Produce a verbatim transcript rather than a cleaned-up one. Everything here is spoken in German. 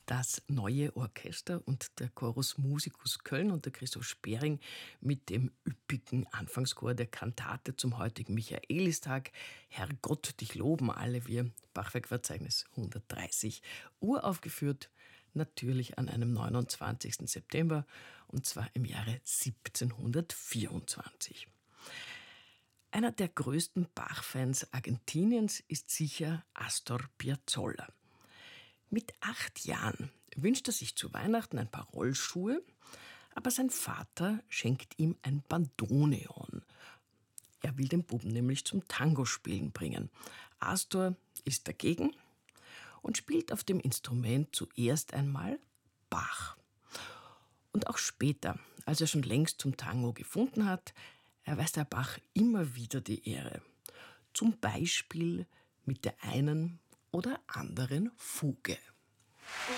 Das Neue Orchester und der Chorus Musicus Köln und der Christoph Spering mit dem üppigen Anfangschor der Kantate zum heutigen Michaelistag. Herrgott, dich loben alle wir. Bachwerkverzeichnis hundertdreißig. Uraufgeführt natürlich an einem neunundzwanzigsten September und zwar im Jahre siebzehnhundertvierundzwanzig. Einer der größten Bach-Fans Argentiniens ist sicher Astor Piazzolla. Mit acht Jahren wünscht er sich zu Weihnachten ein paar Rollschuhe, aber sein Vater schenkt ihm ein Bandoneon. Er will den Buben nämlich zum Tango-Spielen bringen. Astor ist dagegen und spielt auf dem Instrument zuerst einmal Bach. Und auch später, als er schon längst zum Tango gefunden hat, erweist er Bach immer wieder die Ehre. Zum Beispiel mit der einen oder anderen Fuge.